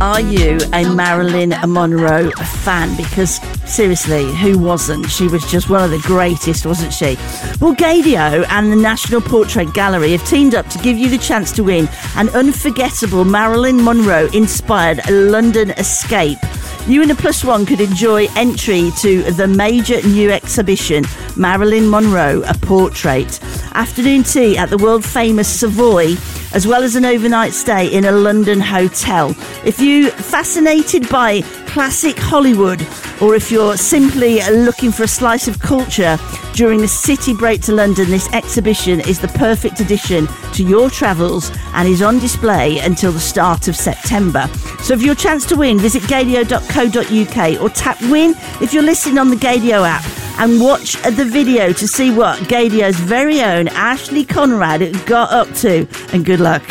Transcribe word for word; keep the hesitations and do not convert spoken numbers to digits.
Are you a Marilyn Monroe fan? Because seriously, who wasn't? She was just one of the greatest, wasn't she? Well, Gaydio and the National Portrait Gallery have teamed up to give you the chance to win an unforgettable Marilyn Monroe-inspired London escape. You and a plus one could enjoy entry to the major new exhibition, Marilyn Monroe, A Portrait. Afternoon tea at the world-famous Savoy, as well as an overnight stay in a London hotel. If you're fascinated by classic Hollywood, or if you're simply looking for a slice of culture during the city break to London, this exhibition is the perfect addition to your travels and is on display until the start of September. So for your chance to win, visit gaydio dot co dot uk or tap win if you're listening on the Gaydio app, and watch the video to see what Gaydio's very own Ashley Conrad got up to. And good luck.